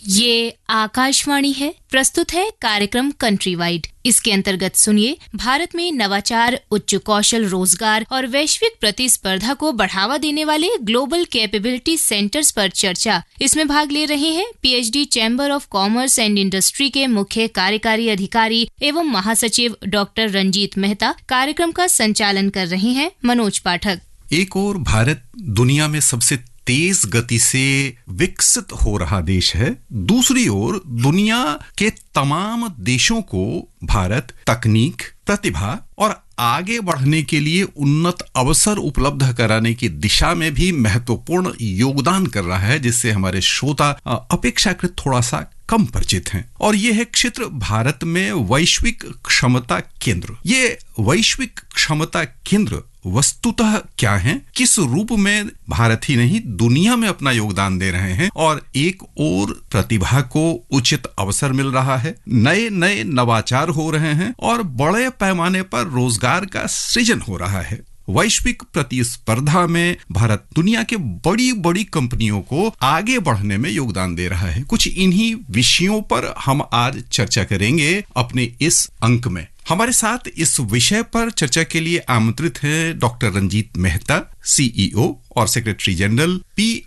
ये आकाशवाणी है। प्रस्तुत है कार्यक्रम कंट्री वाइड। इसके अंतर्गत सुनिए भारत में नवाचार, उच्च कौशल रोजगार और वैश्विक प्रतिस्पर्धा को बढ़ावा देने वाले ग्लोबल कैपेबिलिटी सेंटर्स पर चर्चा। इसमें भाग ले रहे हैं PhD chamber of commerce and industry के मुख्य कार्यकारी अधिकारी एवं महासचिव डॉक्टर रंजीत मेहता। कार्यक्रम का संचालन कर रहे हैं मनोज पाठक। एक ओर भारत दुनिया में सबसे तेज गति से विकसित हो रहा देश है, दूसरी ओर दुनिया के तमाम देशों को भारत तकनीक, प्रतिभा और आगे बढ़ने के लिए उन्नत अवसर उपलब्ध कराने की दिशा में भी महत्वपूर्ण योगदान कर रहा है, जिससे हमारे श्रोता अपेक्षाकृत थोड़ा सा कम परिचित हैं। और यह है क्षेत्र भारत में वैश्विक क्षमता केंद्र। ये वैश्विक क्षमता केंद्र वस्तुतः क्या है, किस रूप में भारत ही नहीं दुनिया में अपना योगदान दे रहे हैं, और एक और प्रतिभा को उचित अवसर मिल रहा है, नए नए नवाचार हो रहे हैं और बड़े पैमाने पर रोजगार का सृजन हो रहा है। वैश्विक प्रतिस्पर्धा में भारत दुनिया के बड़ी बड़ी कंपनियों को आगे बढ़ने में योगदान दे रहा है। कुछ इन्हीं विषयों पर हम आज चर्चा करेंगे अपने इस अंक में। हमारे साथ इस विषय पर चर्चा के लिए आमंत्रित हैं डॉक्टर रंजीत मेहता, सीईओ और सेक्रेटरी जनरल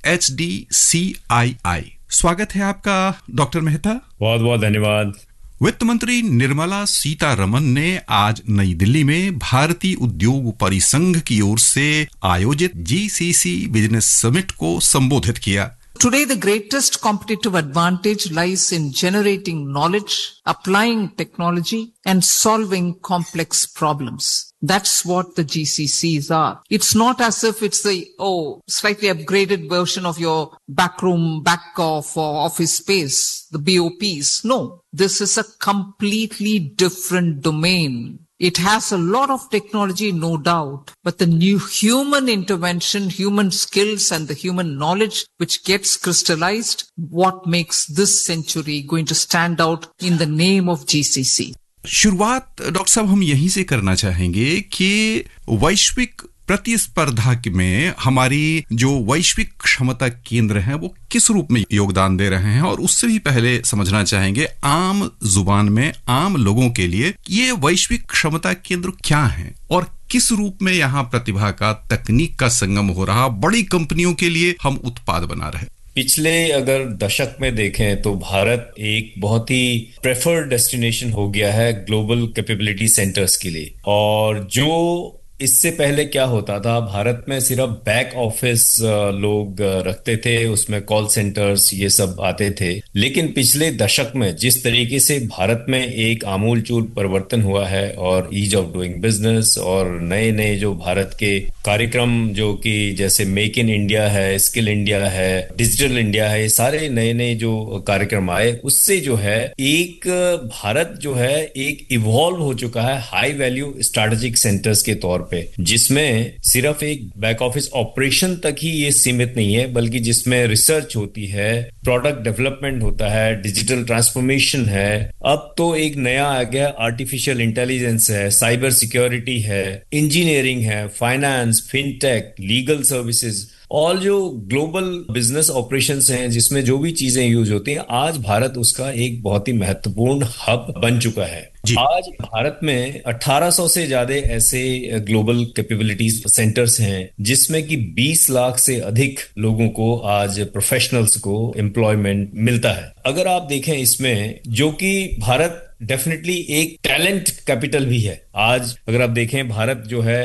PHDCII। स्वागत है आपका डॉक्टर मेहता। बहुत बहुत धन्यवाद। वित्त मंत्री निर्मला सीतारमण ने आज नई दिल्ली में भारतीय उद्योग परिसंघ की ओर से आयोजित GCC बिजनेस समिट को संबोधित किया। Today, the greatest competitive advantage lies in generating knowledge, applying technology, and solving complex problems. That's what the GCCs are. It's not as if it's the, slightly upgraded version of your backroom, back off or office space, the BOPs. No, this is a completely different domain. It has a lot of technology, no doubt, but the new human intervention, human skills and the human knowledge which gets crystallized, what makes this century going to stand out in the name of GCC. शुरुआत doctor साहब हम यहीं से करना चाहेंगे कि वैश्विक प्रतिस्पर्धा में हमारी जो वैश्विक क्षमता केंद्र हैं वो किस रूप में योगदान दे रहे हैं, और उससे भी पहले समझना चाहेंगे आम जुबान में आम लोगों के लिए ये वैश्विक क्षमता केंद्र क्या है और किस रूप में यहाँ प्रतिभा का, तकनीक का संगम हो रहा, बड़ी कंपनियों के लिए हम उत्पाद बना रहे। पिछले अगर दशक में देखें तो भारत एक बहुत ही प्रेफर्ड डेस्टिनेशन हो गया है ग्लोबल कैपेबिलिटी सेंटर्स के लिए। और जो इससे पहले क्या होता था, भारत में सिर्फ बैक ऑफिस लोग रखते थे, उसमें कॉल सेंटर्स ये सब आते थे। लेकिन पिछले दशक में जिस तरीके से भारत में एक आमूलचूल परिवर्तन हुआ है और ईज ऑफ डूइंग बिजनेस और नए नए जो भारत के कार्यक्रम जो कि जैसे मेक इन इंडिया है, स्किल इंडिया है, डिजिटल इंडिया है, ये सारे नए नए जो कार्यक्रम आए, उससे जो है एक भारत जो है एक इवॉल्व हो चुका है हाई वैल्यू स्ट्रेटेजिक सेंटर्स के तौर पे, जिसमें सिर्फ एक बैक ऑफिस ऑपरेशन तक ही ये सीमित नहीं है, बल्कि जिसमें रिसर्च होती है, प्रोडक्ट डेवलपमेंट होता है, डिजिटल ट्रांसफॉर्मेशन है। अब तो एक नया आ गया आर्टिफिशियल इंटेलिजेंस है, साइबर सिक्योरिटी है, इंजीनियरिंग है, फाइनेंस, फिनटेक, लीगल सर्विसेज, और जो ग्लोबल बिजनेस ऑपरेशंस हैं जिसमें जो भी चीजें यूज होती हैं, आज भारत उसका एक बहुत ही महत्वपूर्ण हब बन चुका है। आज भारत में 1800 से ज्यादा ऐसे ग्लोबल कैपेबिलिटीज सेंटर्स हैं जिसमें कि 20 लाख से अधिक लोगों को आज प्रोफेशनल्स को एम्प्लॉयमेंट मिलता है। अगर आप देखें इसमें जो कि भारत डेफिनेटली एक टैलेंट कैपिटल भी है। आज अगर आप देखें भारत जो है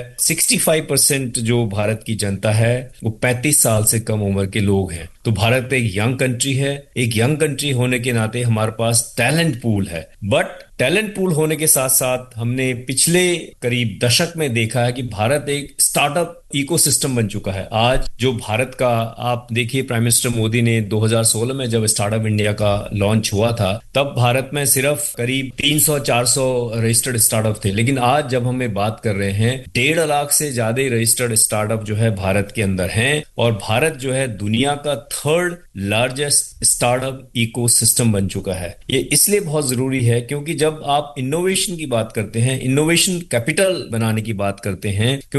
65% जो भारत की जनता है वो 35 साल से कम उम्र के लोग हैं। तो भारत एक यंग कंट्री है। एक यंग कंट्री होने के नाते हमारे पास टैलेंट पूल है, बट टैलेंट पूल होने के साथ साथ हमने पिछले करीब दशक में देखा है कि भारत एक स्टार्टअप इकोसिस्टम बन चुका है। आज जो भारत का आप देखिए, प्राइम मिनिस्टर मोदी ने 2016 में जब स्टार्टअप इंडिया का लॉन्च हुआ था, तब भारत में सिर्फ करीब 300-400 रजिस्टर्ड स्टार्टअप थे। लेकिन आज जब हमें बात कर रहे हैं 1.5 लाख से ज्यादा रजिस्टर्ड स्टार्टअप जो है भारत के अंदर हैं, और भारत जो है दुनिया का 3rd लार्जेस्ट स्टार्टअप इकोसिस्टम बन चुका है। ये इसलिए बहुत जरूरी है क्योंकि जब आप इनोवेशन की बात करते हैं, इनोवेशन कैपिटल बनाने की बात करते हैं,